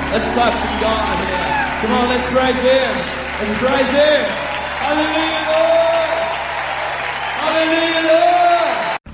Let's touch some God here. Come on, let's praise Him. Let's praise Him. Hallelujah, Lord.